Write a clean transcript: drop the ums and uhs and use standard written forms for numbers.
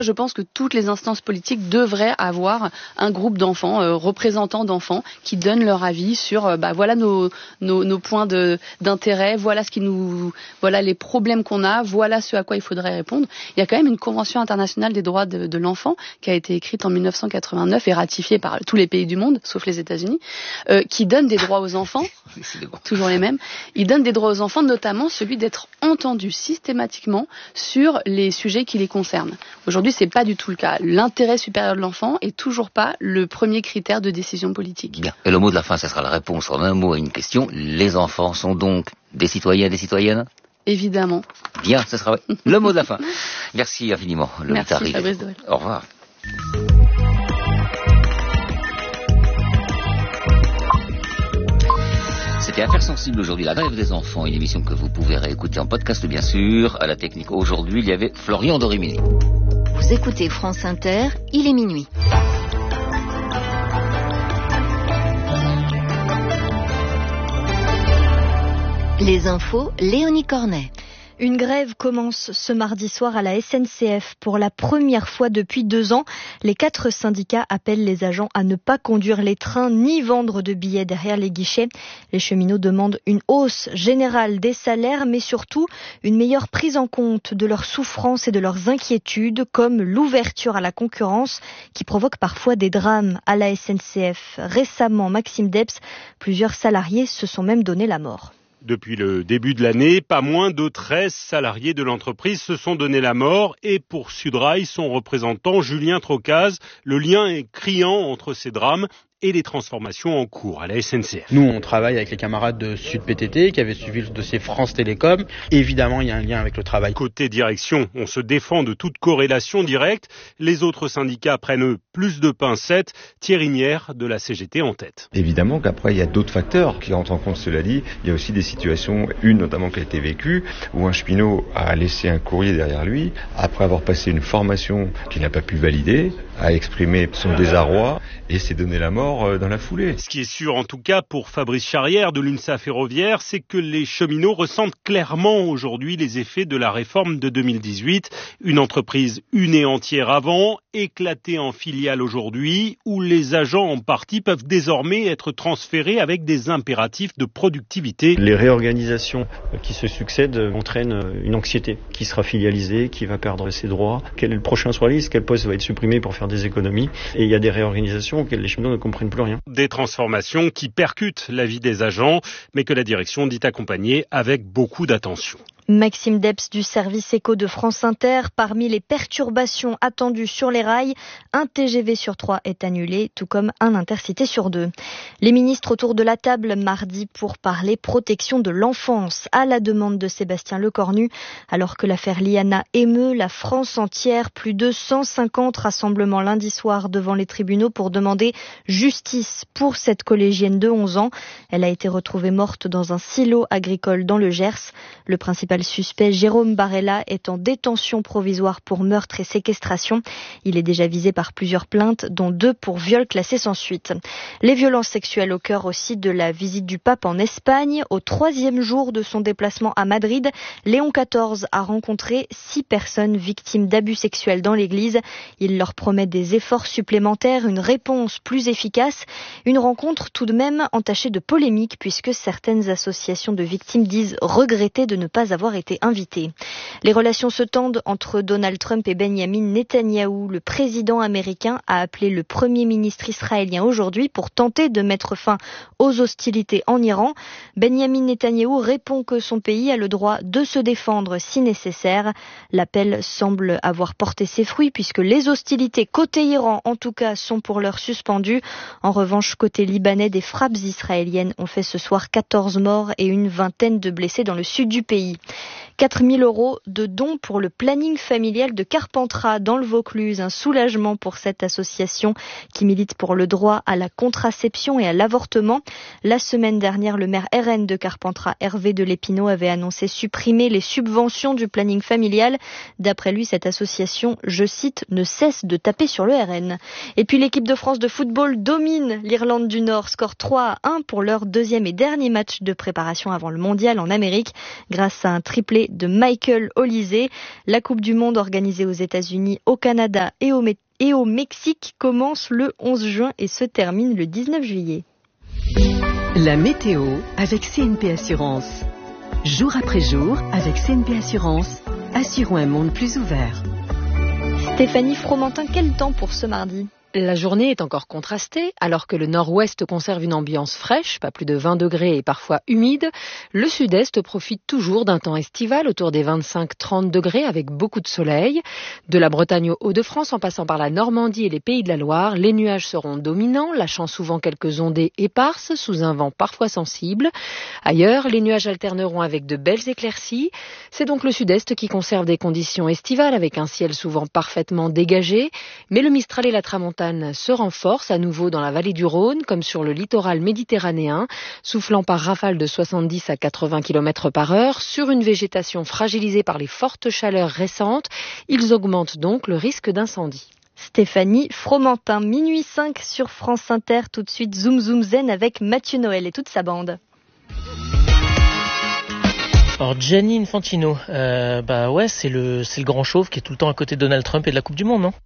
Je pense que toutes les instances politiques devraient avoir un groupe d'enfants, représentants d'enfants, qui donnent leur avis sur voilà nos points d'intérêt, voilà voilà les problèmes qu'on a, voilà ce à quoi il faudrait répondre. Il y a quand même une convention internationale des droits de l'enfant qui a été écrite en 1989 et ratifiée par tous les pays du monde, sauf les États-Unis, qui donne des droits aux enfants, toujours les mêmes. Il donne des droits aux enfants, notamment celui d'être entendu systématiquement sur les sujets qui les concernent. Aujourd'hui, c'est pas du tout le cas. L'intérêt supérieur de l'enfant est toujours pas le premier critère de décision politique. Bien. Et le mot de la fin, ça sera la réponse en un mot à une question. Les enfants sont donc des citoyens et des citoyennes ? Évidemment. Bien, ce sera le mot de la fin. Merci infiniment. Merci Fabrice Drouel. Au revoir. C'était Affaires sensibles aujourd'hui, la grève des enfants, une émission que vous pouvez réécouter en podcast bien sûr. À la technique aujourd'hui, il y avait Florian Dorimini. Vous écoutez France Inter, il est minuit. Les infos, Léonie Cornet. Une grève commence ce mardi soir à la SNCF. Pour la première fois depuis 2 ans, les 4 syndicats appellent les agents à ne pas conduire les trains ni vendre de billets derrière les guichets. Les cheminots demandent une hausse générale des salaires, mais surtout une meilleure prise en compte de leurs souffrances et de leurs inquiétudes, comme l'ouverture à la concurrence qui provoque parfois des drames à la SNCF. Récemment, Maxime Debs, plusieurs salariés se sont même donné la mort. Depuis le début de l'année, pas moins de 13 salariés de l'entreprise se sont donné la mort et pour Sudrail, son représentant Julien Trocaz, le lien est criant entre ces drames et les transformations en cours à la SNCF. Nous, on travaille avec les camarades de Sud PTT qui avaient suivi le dossier France Télécom. Évidemment, il y a un lien avec le travail. Côté direction, on se défend de toute corrélation directe. Les autres syndicats prennent eux plus de pincettes. Thierry Nière de la CGT en tête. Évidemment qu'après, il y a d'autres facteurs qui rentrent en compte. Cela dit, il y a aussi des situations, une notamment qui a été vécue, où un cheminot a laissé un courrier derrière lui, après avoir passé une formation qu'il n'a pas pu valider, a exprimé son désarroi et s'est donné la mort dans la foulée. Ce qui est sûr en tout cas pour Fabrice Charrière de l'UNSA Ferroviaire, c'est que les cheminots ressentent clairement aujourd'hui les effets de la réforme de 2018. Une entreprise une et entière avant, éclatée en filiales aujourd'hui, où les agents en partie peuvent désormais être transférés avec des impératifs de productivité. Les réorganisations qui se succèdent entraînent une anxiété. Qui sera filialisé, qui va perdre ses droits, quel est le prochain sur la liste, quel poste va être supprimé pour faire des économies. Et il y a des réorganisations auxquelles les cheminots ne comprennent plus rien. Des transformations qui percutent la vie des agents, mais que la direction dit accompagner avec beaucoup d'attention. Maxime Debs du service éco de France Inter. Parmi les perturbations attendues sur les rails, un TGV sur 3 est annulé, tout comme un Intercité sur 2. Les ministres autour de la table mardi pour parler protection de l'enfance à la demande de Sébastien Lecornu. Alors que l'affaire Liana émeut la France entière, plus de 150 rassemblements lundi soir devant les tribunaux pour demander justice pour cette collégienne de 11 ans. Elle a été retrouvée morte dans un silo agricole dans le Gers. Le principal suspect, Jérôme Barella, est en détention provisoire pour meurtre et séquestration. Il est déjà visé par plusieurs plaintes, dont 2 pour viol classé sans suite. Les violences sexuelles au cœur aussi de la visite du pape en Espagne. Au 3e jour de son déplacement à Madrid, Léon XIV a rencontré 6 personnes victimes d'abus sexuels dans l'église. Il leur promet des efforts supplémentaires, une réponse plus efficace. Une rencontre tout de même entachée de polémique puisque certaines associations de victimes disent regretter de ne pas avoir été invitées. Les relations se tendent entre Donald Trump et Benjamin Netanyahou. Le président américain a appelé le premier ministre israélien aujourd'hui pour tenter de mettre fin aux hostilités en Iran. Benjamin Netanyahou répond que son pays a le droit de se défendre si nécessaire. L'appel semble avoir porté ses fruits puisque les hostilités côté Iran, en tout cas, sont pour l'heure suspendues. En revanche, côté libanais, des frappes israéliennes ont fait ce soir 14 morts et une vingtaine de blessés dans le sud du pays. 4 000 € de dons pour le planning familial de Carpentras dans le Vaucluse. Un soulagement pour cette association qui milite pour le droit à la contraception et à l'avortement. La semaine dernière, le maire RN de Carpentras, Hervé de Lépinot, avait annoncé supprimer les subventions du planning familial. D'après lui, cette association, je cite, ne cesse de taper sur le RN. Et puis l'équipe de France de football domine l'Irlande du Nord. Score 3-1 pour leur 2e et dernier match de préparation avant le mondial en Amérique. Grâce à un un triplé de Michael Olise. La Coupe du Monde organisée aux États-Unis, au Canada et au Mexique commence le 11 juin et se termine le 19 juillet. La météo avec CNP Assurance. Jour après jour, avec CNP Assurance, assurons un monde plus ouvert. Stéphanie Fromentin, quel temps pour ce mardi ? La journée est encore contrastée, alors que le nord-ouest conserve une ambiance fraîche, pas plus de 20 degrés et parfois humide. Le sud-est profite toujours d'un temps estival autour des 25-30 degrés avec beaucoup de soleil. De la Bretagne aux Hauts-de-France en passant par la Normandie et les Pays de la Loire, les nuages seront dominants, lâchant souvent quelques ondées éparses sous un vent parfois sensible. Ailleurs, les nuages alterneront avec de belles éclaircies. C'est donc le sud-est qui conserve des conditions estivales avec un ciel souvent parfaitement dégagé, mais le Mistral et la Tramontane se renforce à nouveau dans la vallée du Rhône comme sur le littoral méditerranéen, soufflant par rafales de 70 à 80 km par heure sur une végétation fragilisée par les fortes chaleurs récentes. Ils augmentent donc le risque d'incendie. Stéphanie Fromentin, minuit 5 sur France Inter. Tout de suite, Zoom Zoom Zen avec Mathieu Noël et toute sa bande. Alors Gianni Infantino, c'est le grand chauve qui est tout le temps à côté de Donald Trump et de la Coupe du Monde, non ?